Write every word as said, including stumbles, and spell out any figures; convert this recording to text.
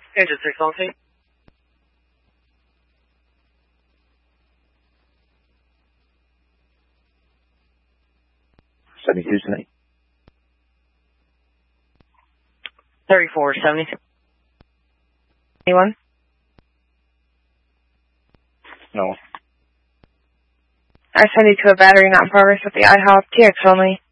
Engine six on scene. seventy-two tonight. thirty-four seventy. Anyone? No. I send you to a battery not in progress with the I HOP T X only.